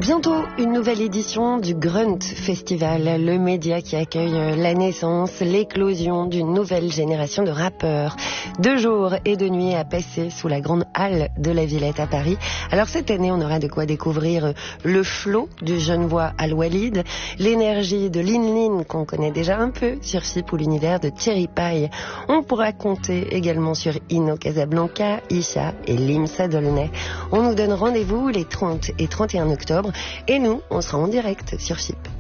Bientôt, une nouvelle édition du Grunt Festival, le média qui accueille la naissance, l'éclosion d'une nouvelle génération de rappeurs. 2 jours et 2 nuits à passer sous la grande halle de la Villette à Paris. Alors cette année, on aura de quoi découvrir le flow du Genevois Al Walid, l'énergie de Lin Lin qu'on connaît déjà un peu sur FIP ou l'univers de Thierry Paille. On pourra compter également sur Inno Casablanca, Isha et Limsa Dolnay. On nous donne rendez-vous les 30 et 31 octobre et nous, on sera en direct sur FIP.